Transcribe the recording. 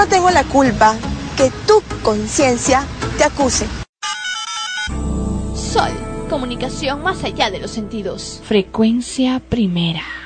no tengo la culpa que tu conciencia te acuse. Sol, comunicación más allá de los sentidos. Frecuencia primera.